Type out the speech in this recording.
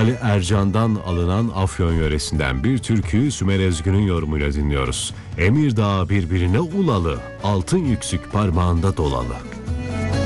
Ali Ercan'dan alınan Afyon yöresinden bir türküyü Sümer Ezgü'nün yorumuyla dinliyoruz. Emirdağ birbirine ulalı, altın yüksük parmağında dolalı.